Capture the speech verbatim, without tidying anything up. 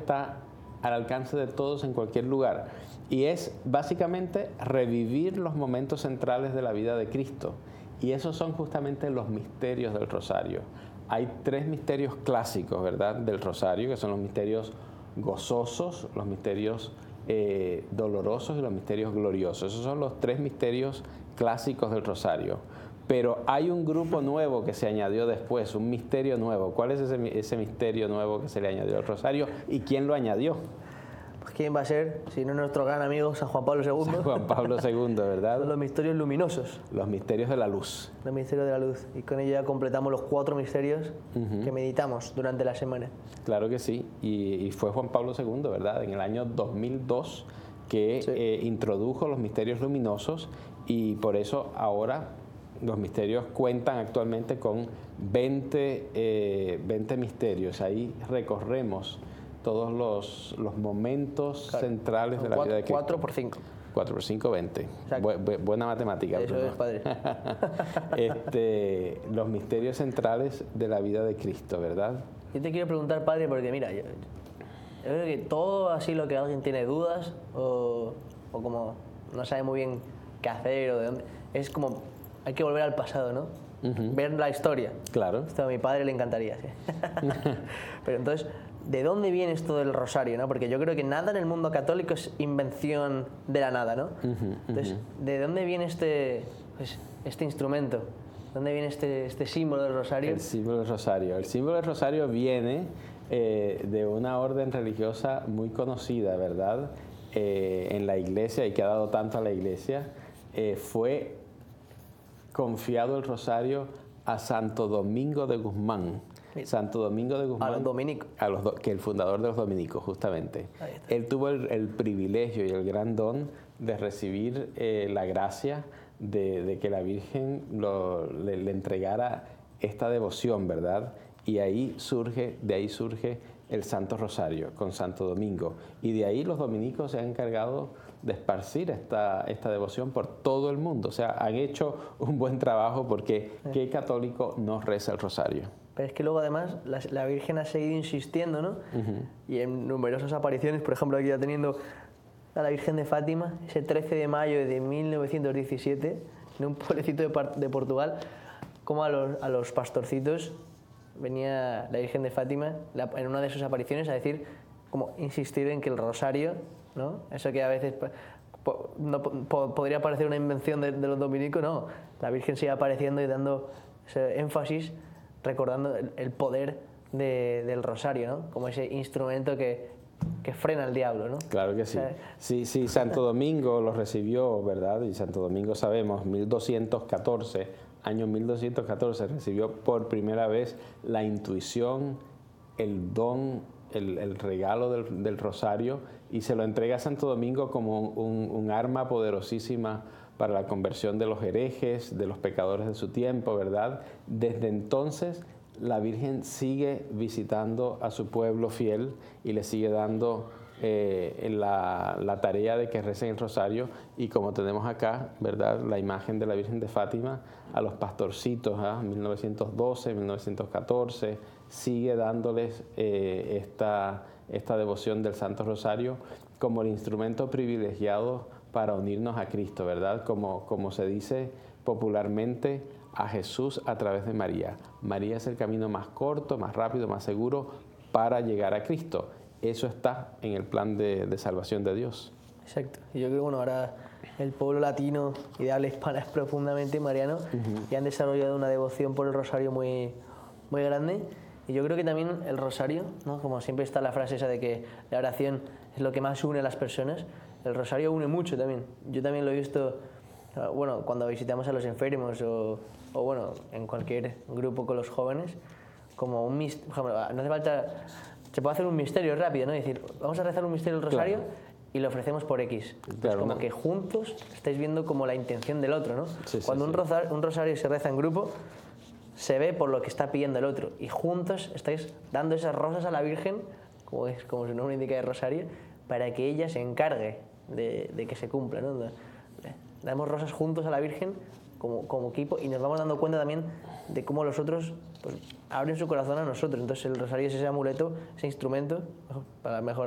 está al alcance de todos en cualquier lugar. Y es básicamente revivir los momentos centrales de la vida de Cristo. Y esos son justamente los misterios del rosario. Hay tres misterios clásicos, ¿verdad?, del rosario, que son los misterios gozosos, los misterios eh, dolorosos y los misterios gloriosos. Esos son los tres misterios clásicos del rosario. Pero hay un grupo nuevo que se añadió después, un misterio nuevo. ¿Cuál es ese, ese misterio nuevo que se le añadió al rosario y quién lo añadió? Pues ¿quién va a ser? Si no nuestro gran amigo San Juan Pablo segundo. San Juan Pablo segundo, ¿verdad? Son los misterios luminosos. Los misterios de la luz. Los misterios de la luz. Y con ello ya completamos los cuatro misterios uh-huh. que meditamos durante la semana. Claro que sí. Y, y fue Juan Pablo segundo, ¿verdad? En el año dos mil dos que sí. eh, introdujo los misterios luminosos y por eso ahora los misterios cuentan actualmente con veinte, eh, veinte misterios. Ahí recorremos todos los, los momentos claro. centrales de la cuatro, vida de Cristo. cuatro por cinco. cuatro por cinco, veinte. Bu bu buena matemática. Eso Bruno. es, padre. este, los misterios centrales de la vida de Cristo, ¿verdad? Yo te quiero preguntar, padre, porque mira, yo, yo creo que todo así lo que alguien tiene dudas o, o como no sabe muy bien qué hacer o de dónde, es como hay que volver al pasado, ¿no? Uh-huh. Ver la historia. Claro. Esto a mi padre le encantaría, sí. Pero entonces, ¿de dónde viene esto del rosario, no? Porque yo creo que nada en el mundo católico es invención de la nada, ¿no? Uh-huh, entonces, uh-huh. ¿de dónde viene este, pues, este instrumento? ¿Dónde viene este, este símbolo del rosario? El símbolo del rosario. El símbolo del rosario viene eh, de una orden religiosa muy conocida, ¿verdad? Eh, en la iglesia y que ha dado tanto a la iglesia. Eh, fue confiado el rosario a Santo Domingo de Guzmán. Santo Domingo de Guzmán. A los dominicos. A los do, que el fundador de los dominicos, justamente. Él tuvo el, el privilegio y el gran don de recibir eh, la gracia de, de que la Virgen lo, le, le entregara esta devoción, ¿verdad? Y ahí surge, de ahí surge el Santo Rosario con Santo Domingo. Y de ahí los dominicos se han encargado de esparcir esta, esta devoción por todo el mundo. O sea, han hecho un buen trabajo porque ¿qué católico no reza el rosario? Pero es que luego además la, la Virgen ha seguido insistiendo, ¿no? Uh-huh. Y en numerosas apariciones, por ejemplo aquí ya teniendo a la Virgen de Fátima, ese trece de mayo de mil novecientos diecisiete, en un pueblecito de, de Portugal, como a los, a los pastorcitos venía la Virgen de Fátima la, en una de sus apariciones a decir, como insistir en que el rosario, ¿no? Eso que a veces po, no, po, podría parecer una invención de, de los dominicos, no, la Virgen sigue apareciendo y dando ese énfasis, recordando el, el poder de, del rosario, ¿no? Como ese instrumento que, que frena al diablo, ¿no? Claro que sí. O sea, sí, sí, Santo Domingo lo recibió, ¿verdad? Y Santo Domingo sabemos, mil doscientos catorce, año mil doscientos catorce, recibió por primera vez la intuición, el don, el, el regalo del, del rosario y se lo entrega a Santo Domingo como un, un arma poderosísima para la conversión de los herejes, de los pecadores de su tiempo, ¿verdad? Desde entonces la Virgen sigue visitando a su pueblo fiel y le sigue dando eh, la, la tarea de que recen el rosario y como tenemos acá, ¿verdad? La imagen de la Virgen de Fátima a los pastorcitos, ¿eh? mil novecientos doce, mil novecientos catorce, sigue dándoles eh, esta, esta devoción del Santo Rosario como el instrumento privilegiado para unirnos a Cristo, ¿verdad? Como, como se dice popularmente, a Jesús a través de María. María es el camino más corto, más rápido, más seguro para llegar a Cristo. Eso está en el plan de, de salvación de Dios. Exacto. Y yo creo que bueno, ahora el pueblo latino y de habla hispana es profundamente mariano uh-huh. y han desarrollado una devoción por el rosario muy, muy grande. Y yo creo que también el rosario, ¿no? Como siempre está la frase esa de que la oración es lo que más une a las personas, el rosario une mucho también. Yo también lo he visto, bueno, cuando visitamos a los enfermos o, o bueno, en cualquier grupo con los jóvenes, como un misterio, no hace falta, se puede hacer un misterio rápido, ¿no? Es decir, vamos a rezar un misterio del rosario claro. y lo ofrecemos por X. Claro, como no. que juntos estáis viendo como la intención del otro, ¿no? Sí, cuando sí, un, sí. Rosario, un rosario se reza en grupo, se ve por lo que está pidiendo el otro y juntos estáis dando esas rosas a la Virgen, como, es, como su nombre indica de rosario, para que ella se encargue de, de que se cumpla, ¿no? Damos rosas juntos a la Virgen como, como equipo, y nos vamos dando cuenta también de cómo los otros pues, abren su corazón a nosotros. Entonces el rosario es ese amuleto, ese instrumento para mejorar